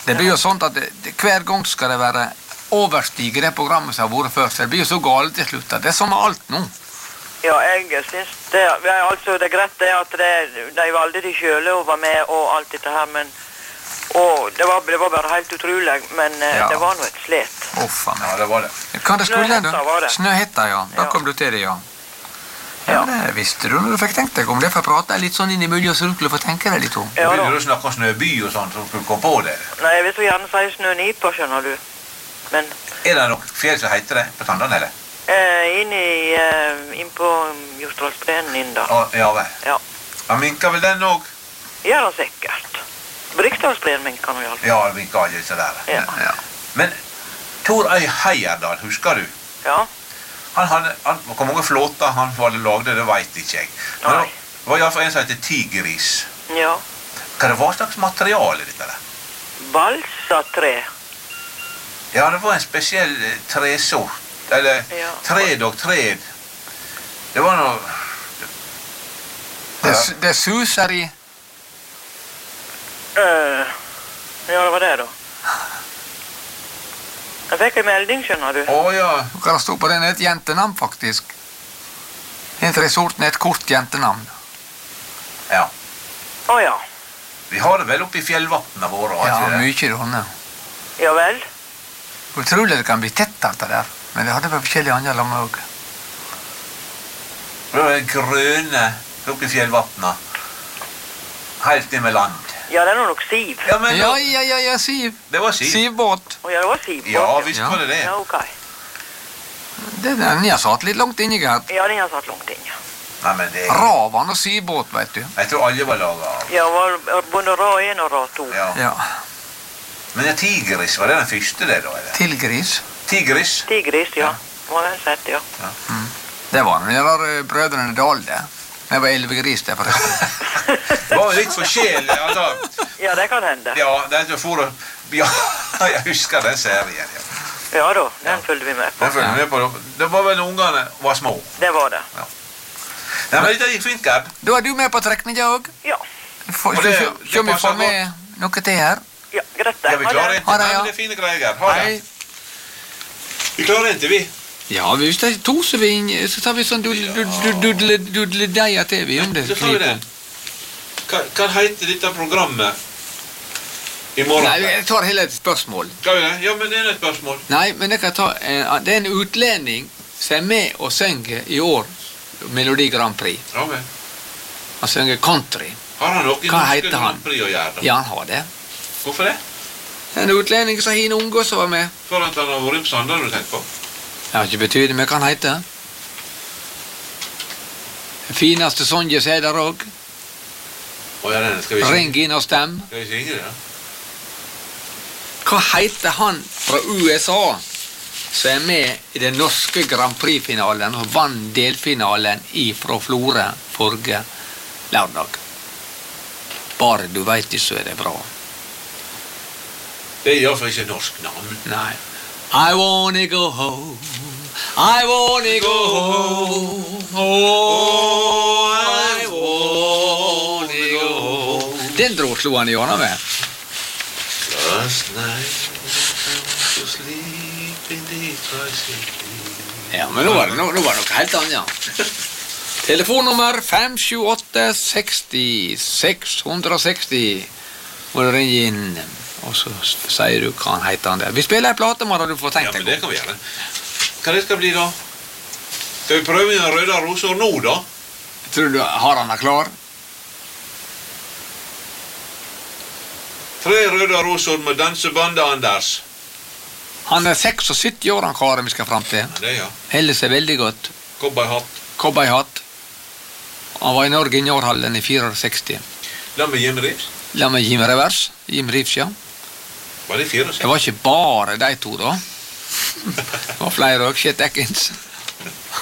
Det blir jo sånn at hver gang skal det være overstige det programmet som har vært før, så det blir jo så galt til slutt. Det er som med alt nå. Ja, jeg synes det, altså det er greit det at de valgte de selv å være med og alt dette her, men det var bare helt utrolig, men det var noe et slet. Uffa, ja, det var det. Hva det skulle det? Snøhetta, ja. Da kom du til det, ja. Ja, det visste du når du fikk tenkt deg om det, for å prate litt sånn inn i miljøet, så du skulle få tenke deg litt om. Ja, da. Vil du snakke om snøby og sånt, så skulle du komme på det? Nei, jeg vil så gjerne si snønipa, skjønner du. Men... Er det noe fjell som heter det på Tandane, eller? Inn på Jostedalsbreen inn da. Ja, vel. Ja. Ja, minker vel den også? Ja, da sikkert. Briksdalsbreen minker nå i alle fall. Ja, det minker aldri så der. Ja. Men Tor Øy Heierdal, husker du? Ja. Hvor mange flåter han hadde laget, det vet ikke jeg. Men Nei. Det var i alle fall en som heter Tigris. Ja. Hva det var slags materiale dette der? Balsatre. Ja, det var en spesiell tresort. Eller tred og tred. Det var noe... Det suser i... Ja, det var det da. Jeg fikk en melding, skjønner du. Ja. Du kan stå på den et jentenavn, faktisk. En resorten er et kort jentenavn. Ja. Ja. Vi har det vel oppe i fjellvattene våre. Ja, mye det. Ja vel. Utrolig det kan bli tett alt det der. Men det hadde vært forskjellige andre lammer også. Det var det grønne oppe i fjellvattene. Helt inn med land. Ja, det er nok Siv. Ja, Siv. Det var Siv. Sivbåt. Ja, det var Sivbåt. Ja, visst var det det. Ja, ok. Den har satt litt langt inni, Gert. Ja, den har satt langt inn, ja. Nei, men det... Ravan og Sivbåt, vet du. Jeg tror alle var laget av. Ja, både Ra 1 og Ra 2. Ja. Men Tigris, var det den første det da, eller? Tilgris. Tigris? Tigris, ja. Var den sett, ja. Det var den der brødrene Dahl, det. Det var 11 gris, det, forresten. Det var litt forskjellig, altså. Ja, det kan hende. Ja, det er for å... Ja, jeg husker den serien, ja. Ja da, den følte vi med på. Den følte vi med på. Det var vel ungene var små. Det var det. Ja. Nei, men det gikk fint, Gerd. Da er du med på trekninga òg? Ja. Se om vi får med noe til her. Ja, greit det. Ja, vi klarer ikke. Ha det, Nei, ja. men det er fine greier, Gerd. Ha det. Vi klarer ikke, vi. Ja, hvis det toser vi inn, så tar vi sånn dudle-deia til vi om det. Så tar vi det. Hva heter dette programmet i morgen? Nei, jeg tar hele et spørsmål. Skal vi det? Ja, men det er et spørsmål. Nei, men jeg kan ta, det er en utlending som er med og synger i år Melodi Grand Prix. Ja, vel. Han synger country. Har han noe i Hva norske heter han? Grand Prix å gjøre da? Ja, han har det. Hvorfor det? En utlending som har en unge som var med. For at han har vært på Sandal, du tenker på? Jeg har ikke betydning, men hva han heter. Den fineste Sonja sier der også. Ja, den skal vi Ring inn og stem. Skal vi synge det, da? Hva heter han fra USA som er med i den norske Grand Prix-finalen og vann delfinalen fra Florø forrige lørdag? Bare du vet det, så er det bra. Det er i hvert fall ikke norsk navn. Nei. I wanna go home, I wanna go home, oh, I wanna go home. Den slo han i hånda med. Last night to sleep in the tri-city. Ja, men nå var det noe helt annet. Telefonnummer 578 60 660. Må du ringe inn. Og så sier du hva han heter han der. Vi spiller en plate, må du få tenkt deg. Ja, men det kan vi gjøre. Hva det skal bli da? Skal vi prøve en røde roser nå da? Tror du har han er klar? 3 røde roser med dansebandet Anders. Han er 76 år, han karen vi skal frem til. Ja, det ja. Heller seg veldig godt. Cowboyhatt. Cowboyhatt. Han var i Norge i Njårhallen i 64. La med Jim Reeves. La med Jim Revers. Jim Reeves, ja. Var det 64? Det var ikke bare de to da. Det var flere også, Chet Atkins.